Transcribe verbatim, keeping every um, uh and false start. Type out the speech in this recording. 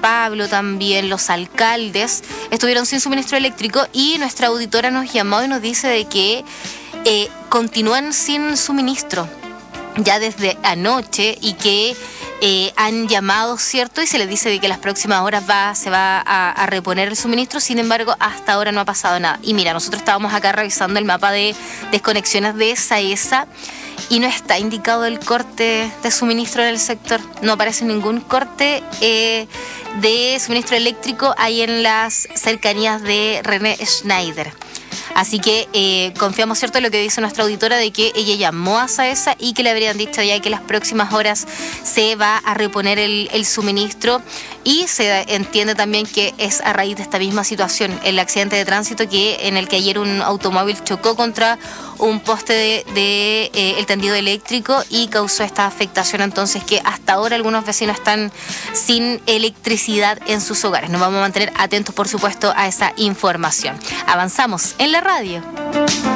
Pablo también, los alcaldes, estuvieron sin suministro eléctrico y nuestra auditora nos llamó y nos dice de que eh, continúan sin suministro ya desde anoche y que eh, han llamado, ¿cierto? Y se les dice de que las próximas horas va, se va a, a reponer el suministro, sin embargo, hasta ahora no ha pasado nada. Y mira, nosotros estábamos acá revisando el mapa de desconexiones de SAESA y no está indicado el corte de suministro en el sector. No aparece ningún corte eh, de suministro eléctrico ahí en las cercanías de René Schneider. Así que eh, confiamos, ¿cierto?, en lo que dice nuestra auditora de que ella llamó a SAESA y que le habrían dicho ya que las próximas horas se va a reponer el, el suministro, y se entiende también que es a raíz de esta misma situación, el accidente de tránsito que en el que ayer un automóvil chocó contra un poste de, de eh, el tendido eléctrico y causó esta afectación, entonces que hasta ahora algunos vecinos están sin electricidad en sus hogares. Nos vamos a mantener atentos, por supuesto, a esa información. Avanzamos en la radio.